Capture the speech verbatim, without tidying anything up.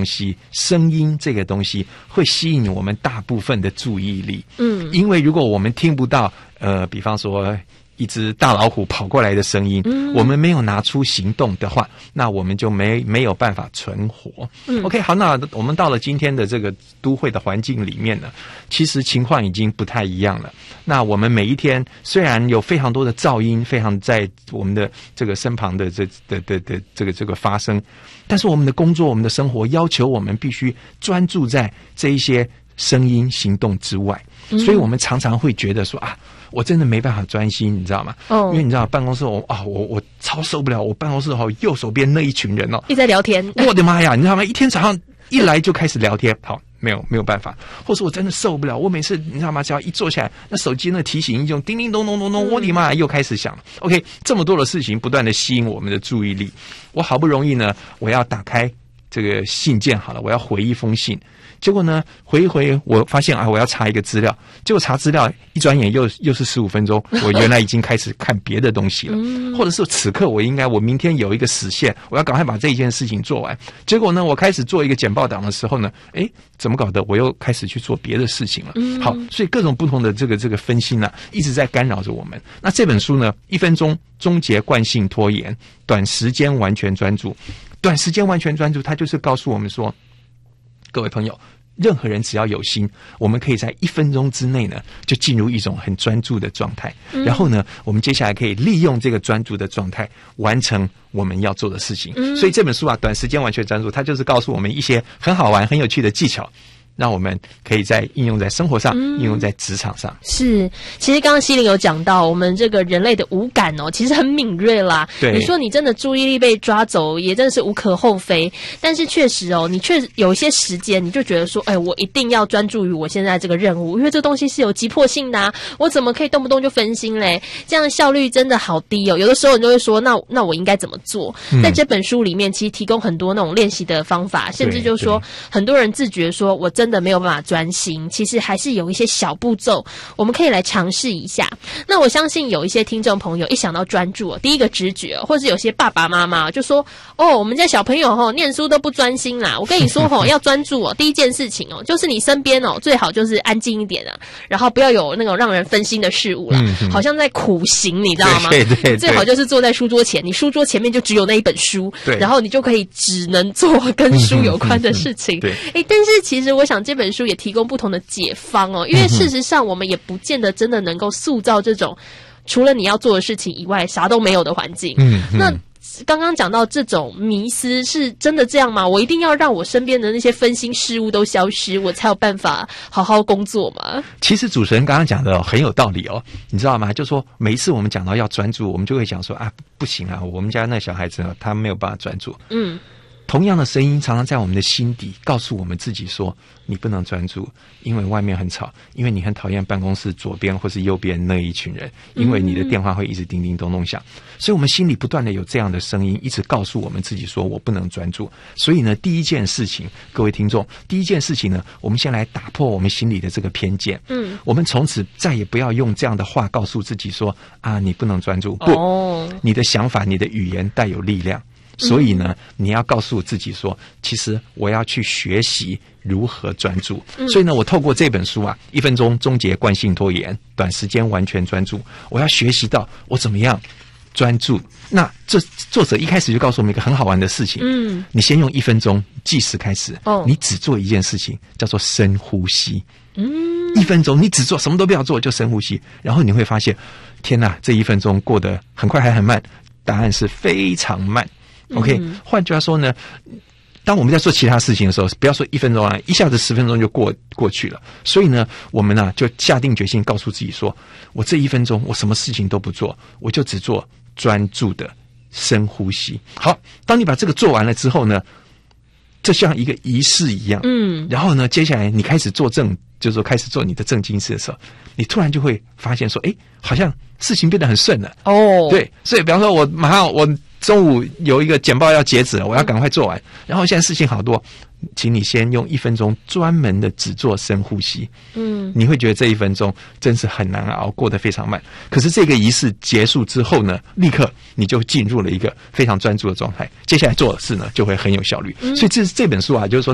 东西，声音这个东西会吸引我们大部分的注意力。嗯，因为如果我们听不到，呃，比方说一只大老虎跑过来的声音，嗯，我们没有拿出行动的话，那我们就没没有办法存活。嗯 OK， 好，那我们到了今天的这个都会的环境里面呢，其实情况已经不太一样了。那我们每一天虽然有非常多的噪音，非常在我们的这个身旁的这的的的这个这个发生，但是我们的工作、我们的生活要求我们必须专注在这一些声音、行动之外，嗯，所以我们常常会觉得说啊，我真的没办法专心，你知道吗？哦，因为你知道办公室我啊，我我超受不了，我办公室哦右手边那一群人哦， 一直在聊天， 我的妈呀，你知道吗？一天早上一来就开始聊天，好，没有没有办法，或是我真的受不了，我每次你知道吗？只要一坐下来，那手机那提醒音就叮叮咚咚咚咚，我的妈呀，又开始响了。OK， 这么多的事情不断的吸引我们的注意力，我好不容易呢，我要打开这个信件好了，我要回一封信。结果呢，回一回，我发现啊，我要查一个资料，结果查资料一转眼又又是十五分钟，我原来已经开始看别的东西了，或者是此刻我应该，我明天有一个时限，我要赶快把这一件事情做完。结果呢，我开始做一个简报档的时候呢，诶，怎么搞的？我又开始去做别的事情了。好，所以各种不同的这个这个分心呢，一直在干扰着我们。那这本书呢，一分钟终结惯性拖延，短时间完全专注，短时间完全专注，它就是告诉我们说，各位朋友，任何人只要有心，我们可以在一分钟之内呢，就进入一种很专注的状态。嗯，然后呢，我们接下来可以利用这个专注的状态，完成我们要做的事情。嗯，所以这本书啊，短时间完全专注，它就是告诉我们一些很好玩、很有趣的技巧，让我们可以在应用在生活上，嗯，应用在职场上。 是，其实刚刚希伶有讲到，我们这个人类的五感哦，其实很敏锐啦。对，你说你真的注意力被抓走，也真的是无可厚非。但是确实哦，你确实有一些时间，你就觉得说，哎，我一定要专注于我现在这个任务，因为这东西是有急迫性的啊，我怎么可以动不动就分心嘞？这样效率真的好低哦。有的时候你就会说，那那我应该怎么做？嗯，在这本书里面，其实提供很多那种练习的方法，甚至就是说，很多人自觉说我真的没有办法专心，其实还是有一些小步骤我们可以来尝试一下。那我相信有一些听众朋友一想到专注，哦，第一个直觉，哦，或是有些爸爸妈妈就说，哦，我们家小朋友哦念书都不专心啦，我跟你说哦要专注哦，第一件事情哦就是你身边哦最好就是安静一点啊，然后不要有那种让人分心的事物啦，嗯嗯，好像在苦行，你知道吗？对对对，最好就是坐在书桌前，你书桌前面就只有那一本书，对，然后你就可以只能做跟书有关的事情。嗯嗯嗯，对，诶，但是其实我想这本书也提供不同的解方哦，因为事实上我们也不见得真的能够塑造这种除了你要做的事情以外啥都没有的环境。嗯，那刚刚讲到这种迷思是真的这样吗？我一定要让我身边的那些分心事物都消失，我才有办法好好工作吗？其实主持人刚刚讲的，哦，很有道理哦，你知道吗？就说每一次我们讲到要专注，我们就会讲说啊，不行啊，我们家那小孩子他没有办法专注。嗯，同样的声音常常在我们的心底告诉我们自己说，你不能专注，因为外面很吵，因为你很讨厌办公室左边或是右边那一群人，因为你的电话会一直叮叮咚咚响，所以我们心里不断的有这样的声音一直告诉我们自己说我不能专注。所以呢，第一件事情，各位听众，第一件事情呢，我们先来打破我们心里的这个偏见。嗯，我们从此再也不要用这样的话告诉自己说啊，你不能专注。不，哦，你的想法，你的语言带有力量。所以呢，你要告诉自己说，其实我要去学习如何专注。嗯，所以呢，我透过这本书啊，一分钟终结惯性拖延，短时间完全专注，我要学习到我怎么样专注。那这作者一开始就告诉我们一个很好玩的事情。嗯，你先用一分钟计时开始，哦，你只做一件事情，叫做深呼吸。嗯，一分钟你只做什么都不要做，就深呼吸，然后你会发现，天哪，这一分钟过得很快还很慢？答案是非常慢。OK，嗯，换句话说呢，当我们在做其他事情的时候，不要说一分钟啊，一下子十分钟就过过去了。所以呢，我们呢，啊，就下定决心告诉自己说，我这一分钟我什么事情都不做，我就只做专注的深呼吸。好，当你把这个做完了之后呢，这像一个仪式一样。嗯，然后呢，接下来你开始做正，就是说开始做你的正经事的时候，你突然就会发现说，哎，好像事情变得很顺了。哦，对，所以比方说我马上我中午有一个简报要截止了，我要赶快做完，然后现在事情好多，请你先用一分钟专门的只做深呼吸。嗯，你会觉得这一分钟真是很难熬，过得非常慢。可是这个仪式结束之后呢，立刻你就进入了一个非常专注的状态，接下来做的事呢就会很有效率。嗯，所以这这本书啊，就是说